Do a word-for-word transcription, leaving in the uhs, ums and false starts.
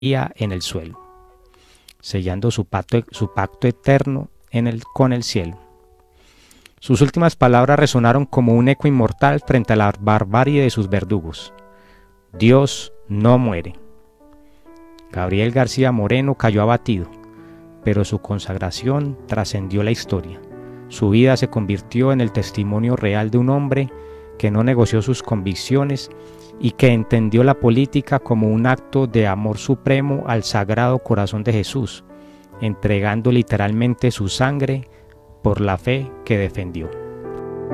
en el suelo, sellando su pacto, su pacto eterno en el, con el cielo. Sus últimas palabras resonaron como un eco inmortal frente a la barbarie de sus verdugos. Dios no muere. Gabriel García Moreno cayó abatido, pero su consagración trascendió la historia. Su vida se convirtió en el testimonio real de un hombre que no negoció sus convicciones y que entendió la política como un acto de amor supremo al Sagrado Corazón de Jesús, entregando literalmente su sangre por la fe que defendió.